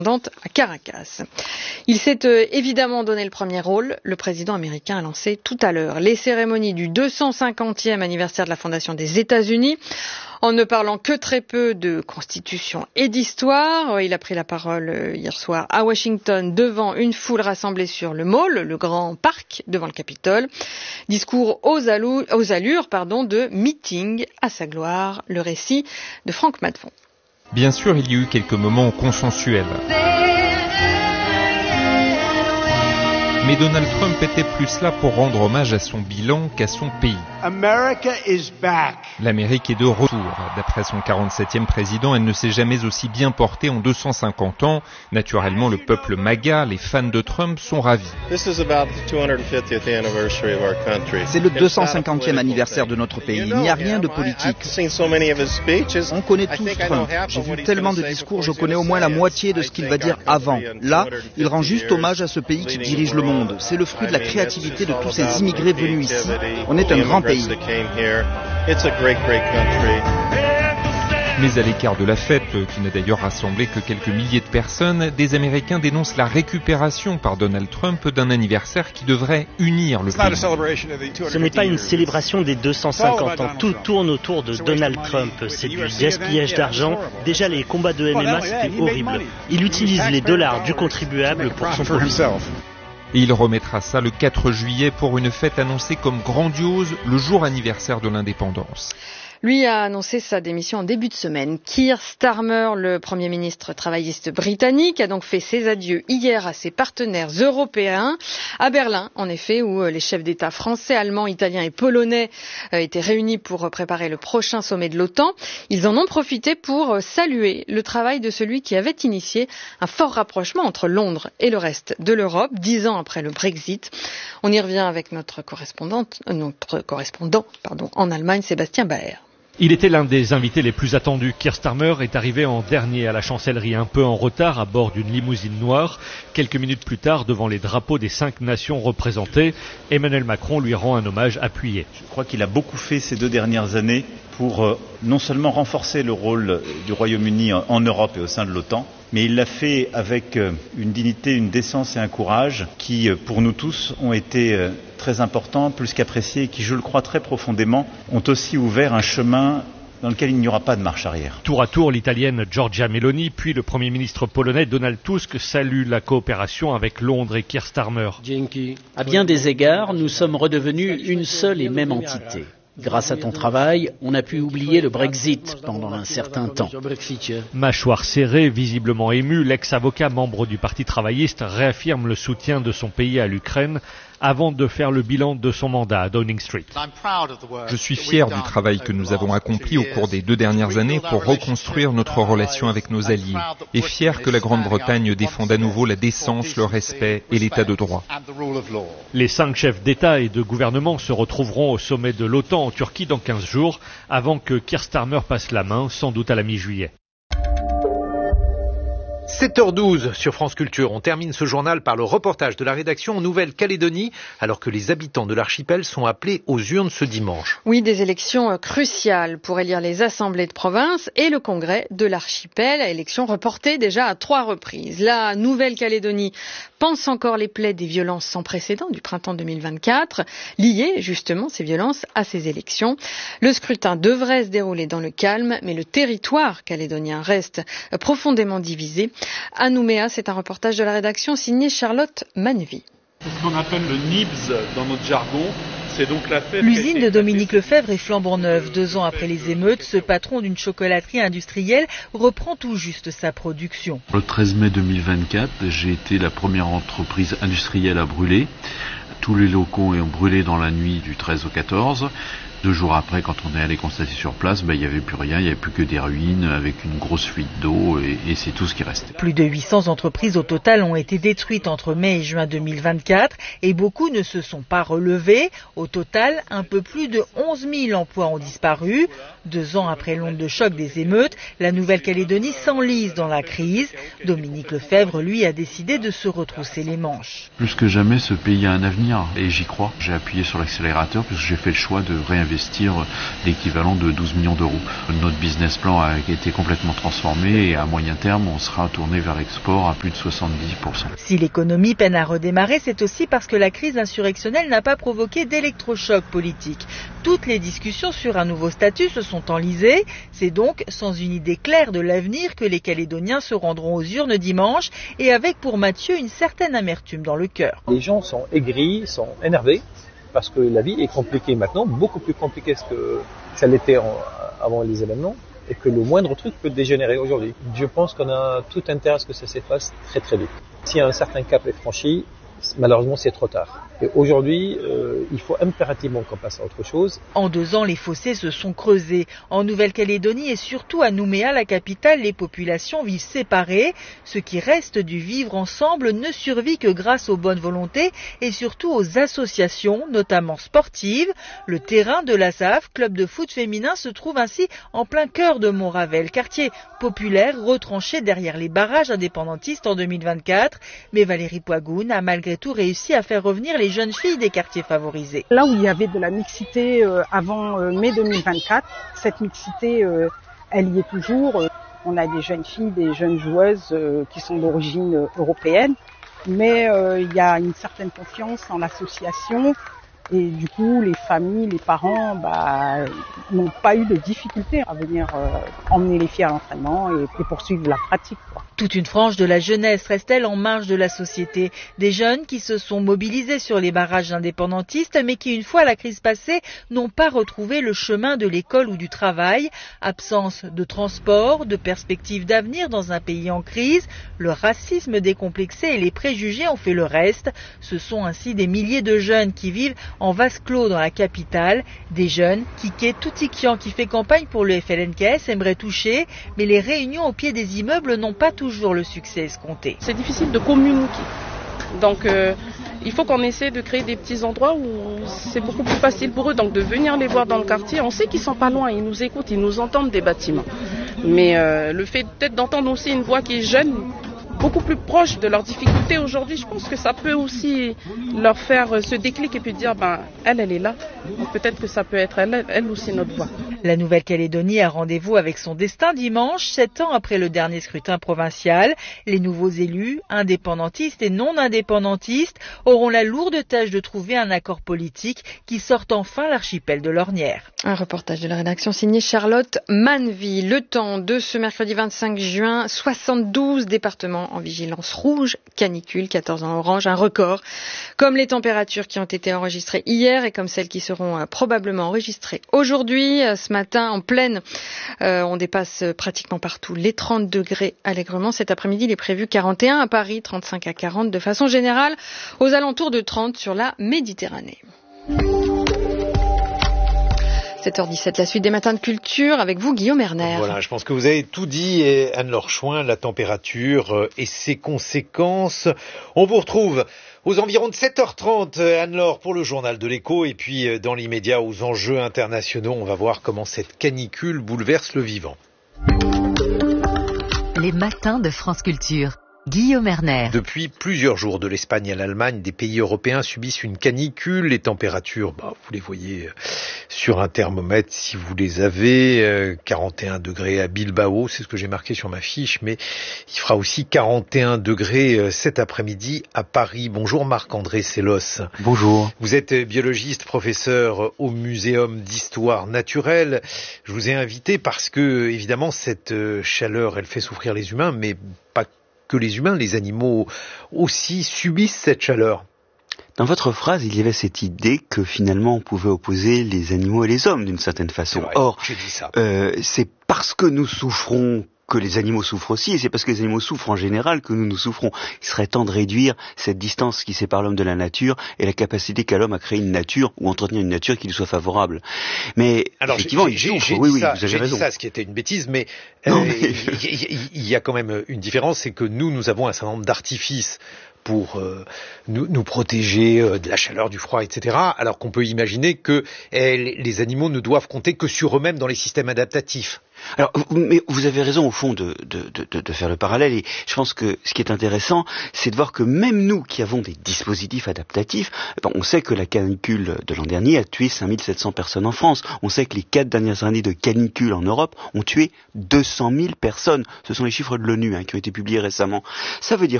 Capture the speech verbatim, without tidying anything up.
à Caracas. Il s'est euh, évidemment donné le premier rôle. Le président américain a lancé tout à l'heure les cérémonies du deux cent cinquantième anniversaire de la fondation des États-Unis. En ne parlant que très peu de constitution et d'histoire, il a pris la parole hier soir à Washington devant une foule rassemblée sur le Mall, le grand parc devant le Capitole. Discours aux, allou- aux allures pardon, de meeting à sa gloire. Le récit de Franck Matvon. Bien sûr, il y a eu quelques moments consensuels. Mais Donald Trump était plus là pour rendre hommage à son bilan qu'à son pays. America is back. L'Amérique est de retour. D'après son quarante-septième président, elle ne s'est jamais aussi bien portée en deux cent cinquante ans. Naturellement, le peuple MAGA, les fans de Trump, sont ravis. C'est le deux cent cinquantième anniversaire de notre pays. Il n'y a rien de politique. On connaît tous Trump. J'ai vu tellement de discours, je connais au moins la moitié de ce qu'il va dire avant. Là, il rend juste hommage à ce pays qui dirige le monde. C'est le fruit de la créativité de tous ces immigrés venus ici. On est un grand pays. Mais à l'écart de la fête, qui n'a d'ailleurs rassemblé que quelques milliers de personnes, des Américains dénoncent la récupération par Donald Trump d'un anniversaire qui devrait unir le pays. Ce n'est pas une célébration des deux cent cinquante ans. Tout tourne autour de Donald Trump. C'est du gaspillage d'argent. Déjà, les combats de M M A, c'était horrible. Il utilise les dollars du contribuable pour son profit. Et il remettra ça le quatre juillet pour une fête annoncée comme grandiose, le jour anniversaire de l'indépendance. Lui a annoncé sa démission en début de semaine. Keir Starmer, le Premier ministre travailliste britannique, a donc fait ses adieux hier à ses partenaires européens à Berlin, en effet, où les chefs d'État français, allemands, italiens et polonais étaient réunis pour préparer le prochain sommet de l'OTAN. Ils en ont profité pour saluer le travail de celui qui avait initié un fort rapprochement entre Londres et le reste de l'Europe, dix ans après le Brexit. On y revient avec notre correspondante, notre correspondant, pardon, en Allemagne, Sébastien Baer. Il était l'un des invités les plus attendus. Keir Starmer est arrivé en dernier à la chancellerie, un peu en retard à bord d'une limousine noire. Quelques minutes plus tard, devant les drapeaux des cinq nations représentées, Emmanuel Macron lui rend un hommage appuyé. Je crois qu'il a beaucoup fait ces deux dernières années pour euh, non seulement renforcer le rôle du Royaume-Uni en, en Europe et au sein de l'OTAN, mais il l'a fait avec euh, une dignité, une décence et un courage qui, euh, pour nous tous, ont été euh, très importants, plus qu'appréciés, et qui, je le crois très profondément, ont aussi ouvert un chemin dans lequel il n'y aura pas de marche arrière. Tour à tour, l'italienne Giorgia Meloni, puis le Premier ministre polonais Donald Tusk saluent la coopération avec Londres et Keir Starmer. À bien des égards, nous sommes redevenus une seule et même entité. Grâce à ton travail, on a pu oublier le Brexit pendant un certain temps. Mâchoire serrée, visiblement ému, l'ex-avocat membre du Parti travailliste réaffirme le soutien de son pays à l'Ukraine avant de faire le bilan de son mandat à Downing Street. Je suis fier du travail que nous avons accompli au cours des deux dernières années pour reconstruire notre relation avec nos alliés et fier que la Grande-Bretagne défende à nouveau la décence, le respect et l'état de droit. Les cinq chefs d'État et de gouvernement se retrouveront au sommet de l'OTAN en Turquie dans quinze jours avant que Keir Starmer passe la main, sans doute à la mi-juillet. sept heures douze sur France Culture. On termine ce journal par le reportage de la rédaction en Nouvelle-Calédonie, alors que les habitants de l'archipel sont appelés aux urnes ce dimanche. Oui, des élections cruciales pour élire les assemblées de province et le congrès de l'archipel. Élections reportées déjà à trois reprises. La Nouvelle-Calédonie pense encore les plaies des violences sans précédent du printemps deux mille vingt-quatre, liées justement ces violences à ces élections. Le scrutin devrait se dérouler dans le calme, mais le territoire calédonien reste profondément divisé. À Nouméa, c'est un reportage de la rédaction signé Charlotte Manevy. Ce qu'on appelle le N I B S dans notre jargon, c'est donc la fête... L'usine de Dominique Lefebvre est flambant neuve. Deux ans après les émeutes, ce patron d'une chocolaterie industrielle reprend tout juste sa production. Le treize mai deux mille vingt-quatre, j'ai été la première entreprise industrielle à brûler. Tous les locaux ont brûlé dans la nuit du treize au quatorze. Deux jours après, quand on est allé constater sur place, ben, il n'y avait plus rien, il n'y avait plus que des ruines avec une grosse fuite d'eau et, et c'est tout ce qui restait. Plus de huit cents entreprises au total ont été détruites entre mai et juin deux mille vingt-quatre et beaucoup ne se sont pas relevées. Au total, un peu plus de onze mille emplois ont disparu. Deux ans après l'onde de choc des émeutes, la Nouvelle-Calédonie s'enlise dans la crise. Dominique Lefebvre, lui, a décidé de se retrousser les manches. Plus que jamais, ce pays a un avenir et j'y crois. J'ai appuyé sur l'accélérateur puisque j'ai fait le choix de réinvestir investir l'équivalent de douze millions d'euros. Notre business plan a été complètement transformé et à moyen terme, on sera tourné vers l'export à plus de soixante-dix pour cent. Si l'économie peine à redémarrer, c'est aussi parce que la crise insurrectionnelle n'a pas provoqué d'électrochoc politique. Toutes les discussions sur un nouveau statut se sont enlisées. C'est donc sans une idée claire de l'avenir que les Calédoniens se rendront aux urnes dimanche et avec pour Mathieu une certaine amertume dans le cœur. Les gens sont aigris, sont énervés parce que la vie est compliquée maintenant, beaucoup plus compliquée que ça l'était en, avant les événements et que le moindre truc peut dégénérer aujourd'hui. Je pense qu'on a tout intérêt à ce que ça s'efface très très vite. Si un certain cap est franchi, malheureusement c'est trop tard. Et aujourd'hui, euh, il faut impérativement qu'on passe à autre chose. En deux ans, les fossés se sont creusés. En Nouvelle-Calédonie et surtout à Nouméa, la capitale, les populations vivent séparées. Ce qui reste du vivre ensemble ne survit que grâce aux bonnes volontés et surtout aux associations, notamment sportives. Le terrain de la S A F, club de foot féminin, se trouve ainsi en plein cœur de Montravel, quartier populaire retranché derrière les barrages indépendantistes en deux mille vingt-quatre. Mais Valérie Poigoun a malgré tout réussi à faire revenir les jeunes filles des quartiers favorisés. Là où il y avait de la mixité euh, avant euh, mai deux mille vingt-quatre, cette mixité, euh, elle y est toujours. On a des jeunes filles, des jeunes joueuses euh, qui sont d'origine euh, européenne, mais euh, il y a une certaine confiance en l'association et du coup les familles, les parents bah, n'ont pas eu de difficulté à venir euh, emmener les filles à l'entraînement et, et poursuivre la pratique, quoi. Toute une frange de la jeunesse reste-t-elle en marge de la société. Des jeunes qui se sont mobilisés sur les barrages indépendantistes, mais qui, une fois la crise passée, n'ont pas retrouvé le chemin de l'école ou du travail. Absence de transport, de perspectives d'avenir dans un pays en crise, le racisme décomplexé et les préjugés ont fait le reste. Ce sont ainsi des milliers de jeunes qui vivent en vase clos dans la capitale. Des jeunes, Kike Toutikian, qui fait campagne pour le F L N K S, aimerait toucher, mais les réunions au pied des immeubles n'ont pas toujours le succès escompté. C'est difficile de communiquer. Donc euh, il faut qu'on essaie de créer des petits endroits où c'est beaucoup plus facile pour eux donc de venir les voir dans le quartier. On sait qu'ils sont pas loin, ils nous écoutent, ils nous entendent des bâtiments. Mais euh, le fait peut-être d'entendre aussi une voix qui est jeune, beaucoup plus proche de leurs difficultés aujourd'hui, je pense que ça peut aussi leur faire ce déclic et puis dire ben elle elle est là, donc peut-être que ça peut être elle, elle aussi notre voix. La Nouvelle-Calédonie a rendez-vous avec son destin dimanche, sept ans après le dernier scrutin provincial. Les nouveaux élus, indépendantistes et non indépendantistes, auront la lourde tâche de trouver un accord politique qui sorte enfin l'archipel de l'ornière. Un reportage de la rédaction signé Charlotte Manville. Le temps de ce mercredi vingt-cinq juin, soixante-douze départements en vigilance rouge, canicule, quatorze en orange, un record. Comme les températures qui ont été enregistrées hier et comme celles qui seront probablement enregistrées aujourd'hui. Ce matin, en pleine, euh, on dépasse pratiquement partout les trente degrés allègrement. Cet après-midi, il est prévu quarante et un à Paris, trente-cinq à quarante de façon générale, aux alentours de trente sur la Méditerranée. sept heures dix-sept, la suite des matins de culture avec vous, Guillaume Erner. Voilà, je pense que vous avez tout dit, et Anne-Laure Chouin, la température et ses conséquences. On vous retrouve aux environs de sept heures trente, Anne-Laure, pour le journal de l'Écho. Et puis, dans l'immédiat, aux enjeux internationaux, on va voir comment cette canicule bouleverse le vivant. Les matins de France Culture. Guillaume Erner. Depuis plusieurs jours, de l'Espagne à l'Allemagne, des pays européens subissent une canicule. Les températures, bah, vous les voyez sur un thermomètre si vous les avez. Euh, quarante et un degrés à Bilbao, c'est ce que j'ai marqué sur ma fiche, mais il fera aussi quarante et un degrés euh, cet après-midi à Paris. Bonjour Marc-André Sellos. Bonjour. Vous êtes biologiste, professeur au Muséum d'Histoire Naturelle. Je vous ai invité parce que, évidemment, cette chaleur, elle fait souffrir les humains, mais pas que les humains, les animaux aussi subissent cette chaleur. Dans votre phrase, il y avait cette idée que finalement on pouvait opposer les animaux et les hommes d'une certaine façon. Vrai, Or, j'ai dit ça. Euh, c'est parce que nous souffrons que les animaux souffrent aussi, et c'est parce que les animaux souffrent en général que nous nous souffrons. Il serait temps de réduire cette distance qui sépare l'homme de la nature et la capacité qu'a l'homme à créer une nature ou entretenir une nature qui lui soit favorable. Mais alors, effectivement, j'ai, il souffre. j'ai, oui, dit oui, ça, vous avez j'ai raison. dit ça, ce qui était une bêtise, mais il euh, mais... y, y, y a quand même une différence, c'est que nous, nous avons un certain nombre d'artifices pour euh, nous, nous protéger euh, de la chaleur, du froid, et cetera. Alors qu'on peut imaginer que eh, les animaux ne doivent compter que sur eux-mêmes dans les systèmes adaptatifs. Alors, mais vous avez raison au fond de, de, de, de faire le parallèle, et je pense que ce qui est intéressant, c'est de voir que même nous qui avons des dispositifs adaptatifs, ben on sait que la canicule de l'an dernier a tué cinq mille sept cents personnes en France. On sait que les quatre dernières années de canicule en Europe ont tué deux cent mille personnes. Ce sont les chiffres de l'ONU hein, qui ont été publiés récemment. Ça veut dire